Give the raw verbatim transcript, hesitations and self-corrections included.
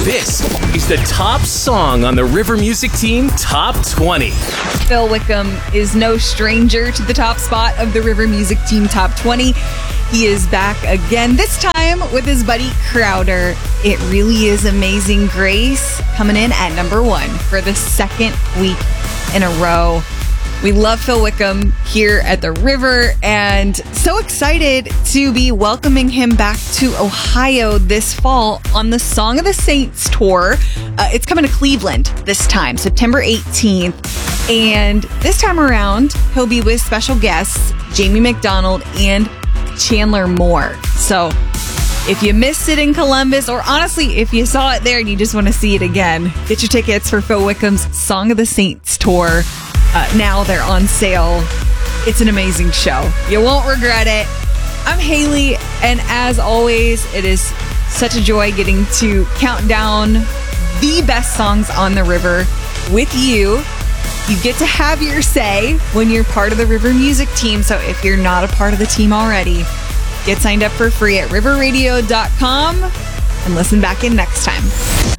This is the top song on the River Music Team Top twenty. Phil Wickham is no stranger to the top spot of the River Music Team Top twenty. He is back again, this time with his buddy Crowder. It Really Is Amazing Grace, coming in at number one for the second week in a row. We love Phil Wickham here at the River and so excited to be welcoming him back to Ohio this fall on the Song of the Saints tour. Uh, it's coming to Cleveland this time, September eighteenth. And this time around, he'll be with special guests Jamie McDonald and Chandler Moore. So if you missed it in Columbus, or honestly, if you saw it there and you just want to see it again, get your tickets for Phil Wickham's Song of the Saints tour. Uh, now they're on sale. It's an amazing show. You won't regret it. I'm Haley, and as always, it is such a joy getting to count down the best songs on the river with you. You get to have your say when you're part of the River Music Team. So if you're not a part of the team already, get signed up for free at river radio dot com and listen back in next time.